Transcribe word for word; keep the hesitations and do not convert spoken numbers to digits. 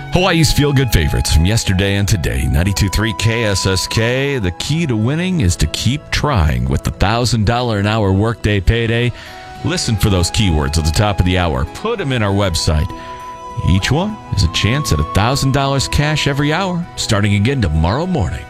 Hawaii's feel-good favorites from yesterday and today. ninety-two point three K S S K. The key to winning is to keep trying with the one thousand dollars an hour workday payday. Listen for those keywords at the top of the hour. Put them in our website. Each one is a chance at one thousand dollars cash every hour, starting again tomorrow morning.